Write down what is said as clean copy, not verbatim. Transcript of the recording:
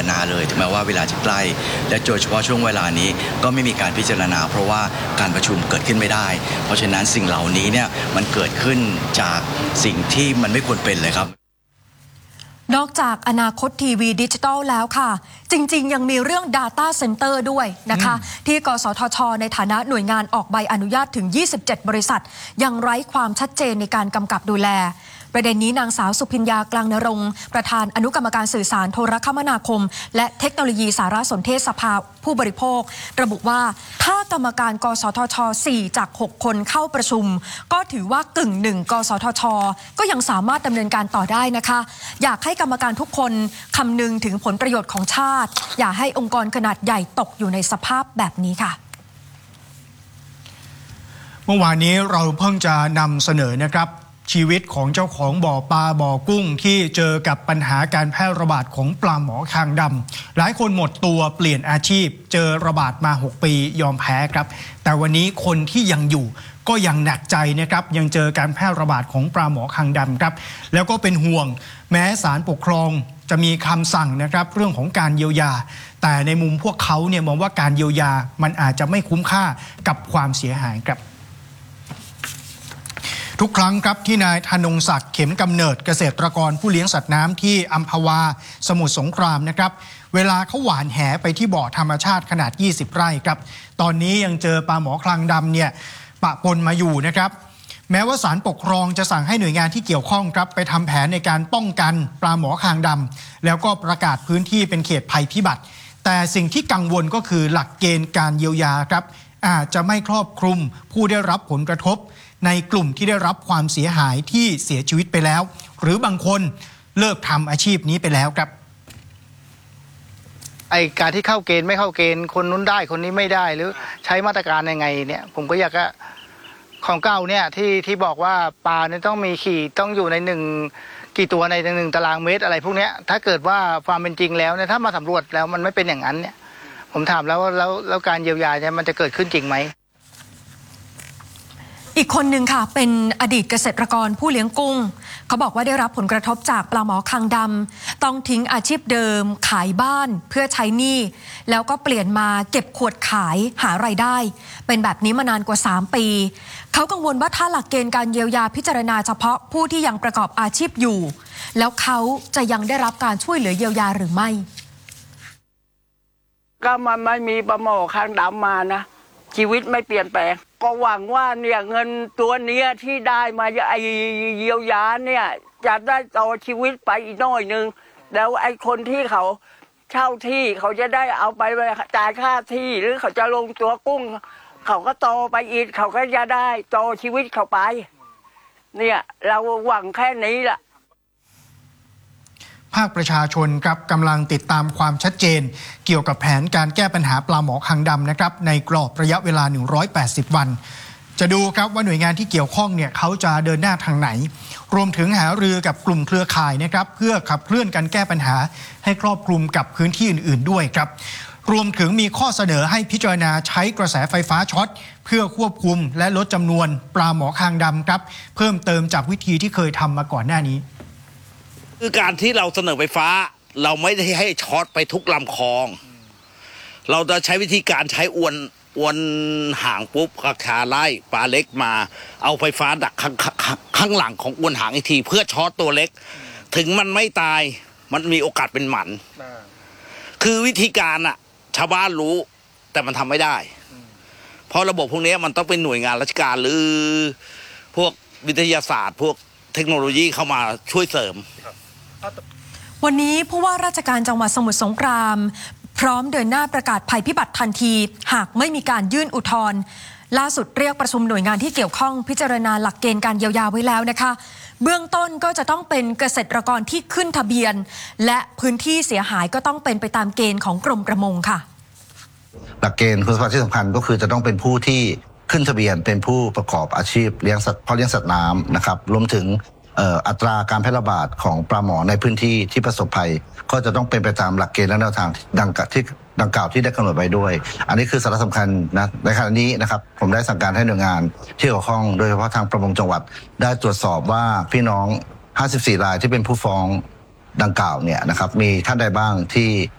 ณาเลยถึงแม้ว่าเวลาจะใกล้และโดยเฉพาะช่วงเวลานี้ก็ไม่มีการพิจารณาเพราะว่าการประชุมเกิดขึ้นไม่ได้เพราะฉะนั้นสิ่งเหล่านี้เนี่ยมันเกิดขึ้นจากสิ่งที่มันไม่ควรเป็นเลยครับนอกจากอนาคตทีวีดิจิทัลแล้วค่ะจริงๆยังมีเรื่อง Data Center ด้วยนะคะที่กสทช.ในฐานะหน่วยงานออกใบอนุญาตถึง27บริษัทยังไร้ความชัดเจนในการกำกับดูแลประเด็นนี้นางสาวสุพิญญากลางนรงค์ประธานอนุกรรมการสื่อสารโทรคมนาคมและเทคโนโลยีสารสนเทศสภาผู้บริโภคระบุว่าถ้ากรรมการกสทช. 4 จาก 6 คนเข้าประชุมก็ถือว่ากึ่งหนึ่งกสทช.ก็ยังสามารถดำเนินการต่อได้นะคะอยากให้กรรมการทุกคนคำนึงถึงผลประโยชน์ของชาติอย่าให้องค์กรขนาดใหญ่ตกอยู่ในสภาพแบบนี้ค่ะเมื่อวานนี้เราเพิ่งจะนำเสนอนะครับชีวิตของเจ้าของบ่อปลาบ่อกุ้งที่เจอกับปัญหาการแพร่ระบาดของปลาหมอคางดำหลายคนหมดตัวเปลี่ยนอาชีพเจอระบาดมา6 ปียอมแพ้ครับแต่วันนี้คนที่ยังอยู่ก็ยังหนักใจนะครับยังเจอการแพร่ระบาดของปลาหมอคางดำครับแล้วก็เป็นห่วงแม้ศาลปกครองจะมีคำสั่งนะครับเรื่องของการเยียวยาแต่ในมุมพวกเขาเนี่ยมองว่าการเยียวยามันอาจจะไม่คุ้มค่ากับความเสียหายครับทุกครั้งครับที่นายธนงศักดิ์เข็มกำเนิดเกษตรกรผู้เลี้ยงสัตว์น้ำที่อัมพวาสมุทรสงครามนะครับเวลาเขาหวานแหไปที่บ่อธรรมชาติขนาด20 ไร่ครับตอนนี้ยังเจอปลาหมอคางดำเนี่ยปะปนมาอยู่นะครับแม้ว่าศาลปกครองจะสั่งให้หน่วยงานที่เกี่ยวข้องครับไปทำแผนในการป้องกันปลาหมอคางดำแล้วก็ประกาศพื้นที่เป็นเขตภัยพิบัติแต่สิ่งที่กังวลก็คือหลักเกณฑ์การเยียวยาครับอาจจะไม่ครอบคลุมผู้ได้รับผลกระทบในกลุ่มที่ได้รับความเสียหายที่เสียชีวิตไปแล้วหรือบางคนเลิกทำอาชีพนี้ไปแล้วครับไอการที่เข้าเกณฑ์ไม่เข้าเกณฑ์คนนู้นได้คนนี้ไม่ได้หรือใช้มาตรการยังไงเนี่ยผมก็อยากจะของเก่าเนี่ยที่บอกว่าปลาเนี่ยต้องมีขี่ต้องอยู่ในกี่ตัวใน1 ตารางเมตรอะไรพวกนี้ถ้าเกิดว่าความเป็นจริงแล้วเนี่ยถ้ามาสำรวจแล้วมันไม่เป็นอย่างนั้นเนี่ยผมถามแล้วการเยียวยาเนี่ยมันจะเกิดขึ้นจริงไหมอีกคนหนึ่งค่ะเป็นอดีตเกษตรกรผู้เลี้ยงกุ้งเขาบอกว่าได้รับผลกระทบจากปลาหมอคางดำต้องทิ้งอาชีพเดิมขายบ้านเพื่อใช้หนี้แล้วก็เปลี่ยนมาเก็บขวดขายหารายได้เป็นแบบนี้มานานกว่า3 ปีเขากังวลว่าถ้าหลักเกณฑ์การเยียวยาพิจารณาเฉพาะผู้ที่ยังประกอบอาชีพอยู่แล้วเขาจะยังได้รับการช่วยเหลือเยียวยาหรือไม่ก็มันไม่มีปลาหมอคางดำมานะชีวิตไม่เปลี่ยนแปลงก็หวังว่าเนี่ยเงินตัวเนี้ยที่ได้มาไอเยียวยาเนี่ยจะได้ต่อชีวิตไปอีกหน่อยนึงแล้วไอคนที่เขาเช่าที่เขาจะได้เอาไปจ่ายค่าที่หรือเขาจะลงตัวกุ้งเขาก็โตไปอีกเขาก็จะได้ต่อชีวิตเขาไปเนี่ยเราหวังแค่นี้แหละภาคประชาชนครับกำลังติดตามความชัดเจนเกี่ยวกับแผนการแก้ปัญหาปลาหมอคางดำนะครับในกรอบระยะเวลา180 วันจะดูครับว่าหน่วยงานที่เกี่ยวข้องเนี่ยเขาจะเดินหน้าทางไหนรวมถึงหารือกับกลุ่มเครือข่ายนะครับเพื่อขับเคลื่อนการแก้ปัญหาให้ครอบคลุมกับพื้นที่อื่นๆด้วยครับรวมถึงมีข้อเสนอให้พิจารณาใช้กระแสไฟฟ้าช็อตเพื่อควบคุมและลดจำนวนปลาหมอคางดำครับเพิ่มเติมจากวิธีที่เคยทำมาก่อนหน้านี้คือการที่เราเสนอไฟฟ้าเราไม่ได้ให้ช็อตไปทุกลำคลองเราจะใช้วิธีการใช้อวนห่างปุ๊บกระชาไล่ปลาเล็กมาเอาไฟฟ้าดักข้างหลังของอวนหางอีกทีเพื่อช็อตตัวเล็กถึงมันไม่ตายมันมีโอกาสเป็นหมันคือวิธีการอะชาวบ้านรู้แต่มันทำไม่ได้เพราะระบบพวกนี้มันต้องเป็นหน่วยงานราชการหรือพวกวิทยาศาสตร์พวกเทคโนโลยีเข้ามาช่วยเสริมวันนี้ผู้ว่าราชการจังหวัดสมุทรสงครามพร้อมเดินหน้าประกาศภัยพิบัติทันทีหากไม่มีการยื่นอุทธรณ์ล่าสุดเรียกประชุมหน่วยงานที่เกี่ยวข้องพิจารณาหลักเกณฑ์การเยียวยาไว้แล้วนะคะเบื้องต้นก็จะต้องเป็นเกษตรกรที่ขึ้นทะเบียนและพื้นที่เสียหายก็ต้องเป็นไปตามเกณฑ์ของกรมประมงค่ะหลักเกณฑ์คุณสมบัติที่สำคัญก็คือจะต้องเป็นผู้ที่ขึ้นทะเบียนเป็นผู้ประกอบอาชีพเลี้ยงสัตว์เพาะเลี้ยงสัตว์น้ำนะครับรวมถึงอัตราการแพร่ระบาดของปลาหมอในพื้นที่ที่ประสบภัยก็จะต้องเป็นไปตามหลักเกณฑ์และแนวทางดังกล่าวที่ได้กำหนดไว้ด้วยอันนี้คือสาระสำคัญนะในขณะนี้นะครับผมได้สั่งการให้หน่วยงานที่เกี่ยวข้องโดยเฉพาะทางประมงจังหวัดได้ตรวจสอบว่าพี่น้อง54 รายที่เป็นผู้ฟ้องดังกล่าวเนี่ยนะครับมีท่านใดบ้างที่